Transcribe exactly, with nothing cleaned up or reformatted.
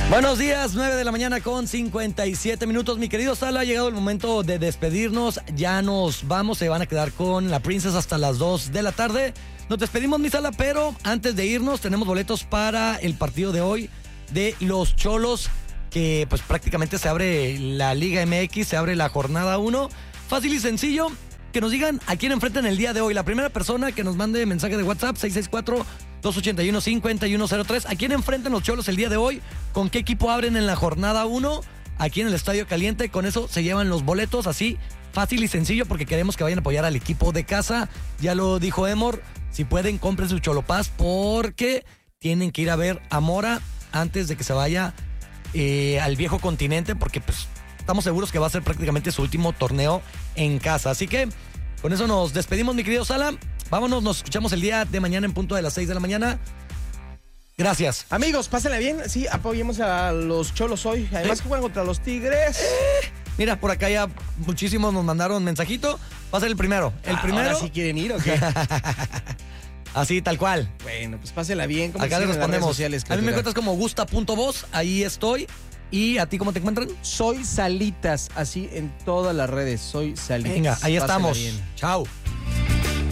Buenos días, nueve de la mañana con cincuenta y siete minutos. Mi querido Sala, ha llegado el momento de despedirnos. Ya nos vamos, se van a quedar con la Princess hasta las dos de la tarde. Nos despedimos, mi Sala, pero antes de irnos tenemos boletos para el partido de hoy de los Cholos, que pues prácticamente se abre la Liga M X, se abre la jornada uno. Fácil y sencillo, que nos digan a quién enfrentan el día de hoy. La primera persona que nos mande mensaje de WhatsApp, seis seis cuatro, dos ocho uno, cinco uno cero tres. ¿A quién enfrentan los Cholos el día de hoy? ¿Con qué equipo abren en la jornada uno? Aquí en el Estadio Caliente. Con eso se llevan los boletos, así fácil y sencillo, porque queremos que vayan a apoyar al equipo de casa. Ya lo dijo Emor, si pueden compren su Cholopaz, porque tienen que ir a ver a Mora antes de que se vaya eh, al viejo continente, porque pues estamos seguros que va a ser prácticamente su último torneo en casa. Así que con eso nos despedimos, mi querido Sala. Vámonos, nos escuchamos el día de mañana en punto de las seis de la mañana. Gracias. Amigos, pásenla bien. Sí, apoyemos a los Cholos hoy. Además, ¿Eh? que juegan contra los Tigres. Eh, mira, por acá ya muchísimos nos mandaron mensajito. Va a ser el primero. El ah, primero. ¿Ahora sí quieren ir o qué? Así, tal cual. Bueno, pues pásenla bien. Acá le respondemos. Sociales, a mí me encuentras como gusta punto voz. Ahí estoy. ¿Y a ti cómo te encuentran? Soy Salitas, así en todas las redes. Soy Salitas. Venga, ahí estamos. Chao.